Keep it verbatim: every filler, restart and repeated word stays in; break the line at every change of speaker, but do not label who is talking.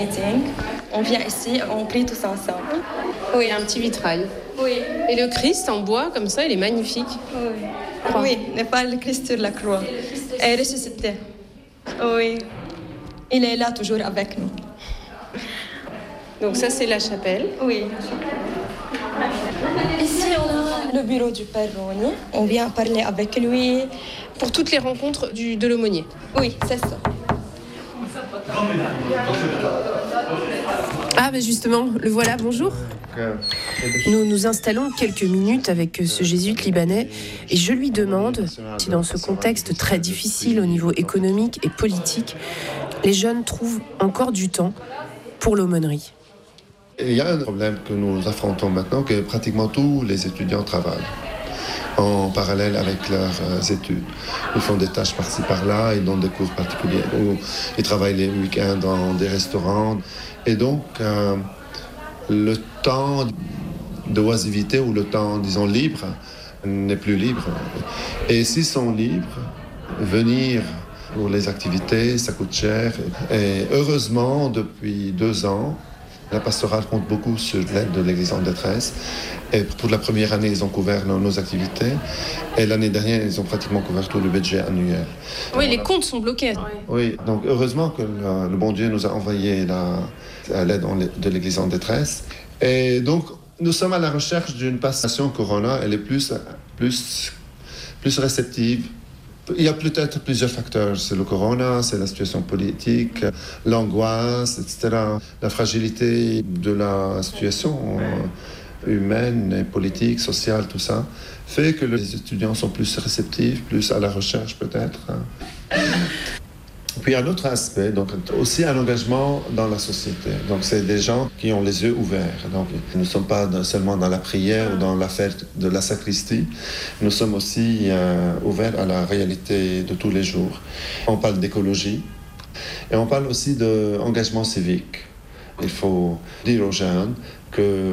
On vient ici, on prie tous ensemble.
Oui, un petit vitrail.
Oui.
Et le Christ en bois, comme ça, il est magnifique.
Oui, oui, n'est pas le Christ sur la croix. Est ressuscité. Oui. Il est là toujours avec nous.
Donc ça, c'est la chapelle.
Oui. Ici, on a le bureau du Père Roni. On vient parler avec lui.
Pour toutes les rencontres du, de l'aumônier.
Oui, c'est ça.
Ah, ben justement, le voilà, bonjour. Nous nous installons quelques minutes avec ce jésuite libanais et je lui demande si dans ce contexte très difficile au niveau économique et politique, les jeunes trouvent encore du temps pour l'aumônerie.
Il y a un problème que nous affrontons maintenant, que pratiquement tous les étudiants travaillent en parallèle avec leurs études. Ils font des tâches par-ci par-là, ils donnent des cours particuliers, ou ils travaillent les week-ends dans des restaurants. Et donc, euh, le temps d'oisiveté ou le temps, disons, libre n'est plus libre. Et s'ils sont libres, venir pour les activités, ça coûte cher. Et heureusement, depuis deux ans, la pastorale compte beaucoup sur l'aide de l'Église en détresse. Et pour la première année, ils ont couvert nos, nos activités. Et l'année dernière, ils ont pratiquement couvert tout le budget annuel.
Oui, les comptes sont bloqués.
Oui, donc heureusement que le, le bon Dieu nous a envoyé la, l'aide de l'Église en détresse. Et donc, nous sommes à la recherche d'une passion Corona. Elle est plus, plus, plus réceptive. Il y a peut-être plusieurs facteurs. C'est le corona, c'est la situation politique, l'angoisse, et cetera. La fragilité de la situation humaine et politique, sociale, tout ça, fait que les étudiants sont plus réceptifs, plus à la recherche peut-être. Puis il y a un autre aspect, donc aussi un engagement dans la société. Donc c'est des gens qui ont les yeux ouverts. Donc nous ne sommes pas seulement dans la prière ou dans la fête de la sacristie, nous sommes aussi euh, ouverts à la réalité de tous les jours. On parle d'écologie et on parle aussi d'engagement civique. Il faut dire aux jeunes que